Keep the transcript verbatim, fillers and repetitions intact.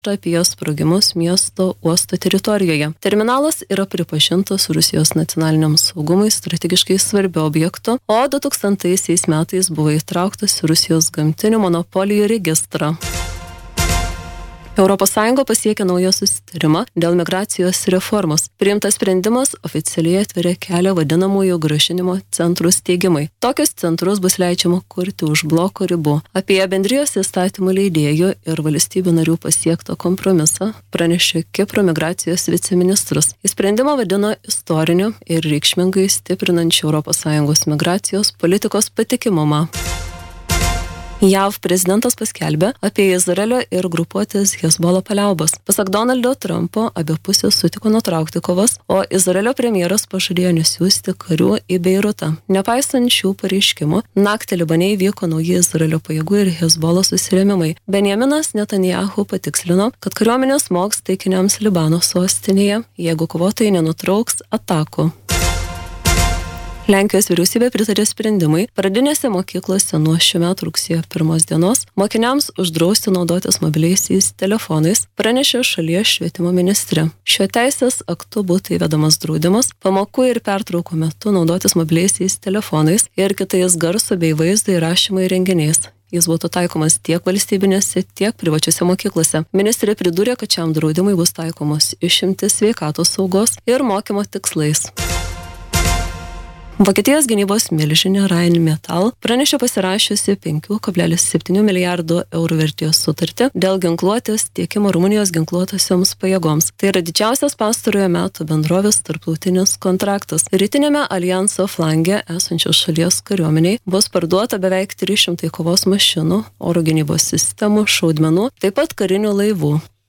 apie sprogimus miesto uosto teritorijoje. Terminalas yra pripažintas Rusijos nacionaliniam saugumui strategiškai svarbiu objektu, o du tūkstantaisiais metais buvo įtrauktas į Rusijos gamtinių monopolijų registrą. Europos Sąjunga pasiekė naują susitarimą dėl migracijos reformos. Priimtas sprendimas oficialiai atveria kelią vadinamųjų grąžinimo centrų steigimui. Tokius centrus bus leidžiama kurti už bloko ribų. Apie bendrijos įstatymų leidėjų ir valstybių narių pasiektą kompromisą pranešė Kipro migracijos viceministrus. Į sprendimą vadino istoriniu ir reikšmingai stiprinančiu Europos Sąjungos migracijos politikos patikimumą. J A V prezidentas paskelbė apie Izraelio ir grupuotės Hezbollah paliaubas. Pasak Donaldo Trumpo, abi pusės sutiko nutraukti kovas, o Izraelio premjeras pažadėjo nesiųsti karių į Beirutą. Nepaisant šių pareiškimų, naktį Libane įvyko nauji Izraelio pajėgų ir Hezbollah susirėmimai. Benjaminas Netanyahu patikslino, kad kariuomenė smogs taikiniams Libano sostinėje, jeigu kovotojai nenutrauks atakų. Lenkijos vyriausybė pritarė sprendimui pradinėse mokyklose nuo šių metų rugsėjo pirmos dienos mokiniams uždrausti naudotis mobiliaisiais telefonais, pranešė šalies švietimo ministrė. Šiuo teisės aktu būtų įvedamas draudimas pamokų ir pertraukų metu naudotis mobiliaisiais telefonais ir kitais garso bei vaizdo įrašymo įrenginiais. Jis būtų taikomas tiek valstybinėse, tiek privačiose mokyklose. Ministrė pridūrė, kad šiam draudimui bus taikomos išimtis sveikatos saugos ir mokymo tikslais. Vokietijos gynybos milžinė Rheinmetall pranešė pasirašiusi penki kablelis septyni milijardo eurų vertės sutartį dėl ginkluotės tiekimo Rumunijos ginkluotosioms pajėgoms. Tai yra didžiausias pastarojo metų bendrovės tarptautinis kontraktas. Rytinėme alijanso flange esančios šalies kariuomeniai bus parduota beveik trys šimtai kovos mašinų, oro gynybos sistemų, šaudmenų, taip pat karinių laivų.